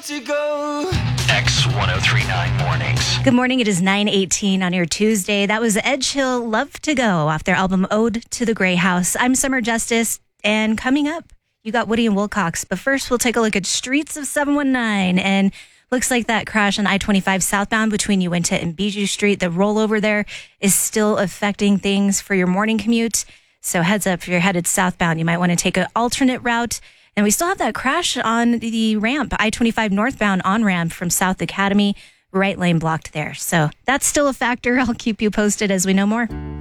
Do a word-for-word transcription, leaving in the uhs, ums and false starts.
to go. X ten thirty-nine Mornings. Good morning. It is nine eighteen on your Tuesday. That was Edge Hill, Love to Go, off their album Ode to the Grey House. I'm Summer Justice, and coming up, you got Woody and Wilcox. But first, we'll take a look at Streets of seven one nine, and looks like that crash on I twenty-five southbound between Uinta and Bijou Street, the rollover there is still affecting things for your morning commute. So heads up, if you're headed southbound, you might want to take an alternate route. And we still have that crash on the ramp, I twenty-five northbound on-ramp from South Academy, right lane blocked there. So that's still a factor. I'll keep you posted as we know more.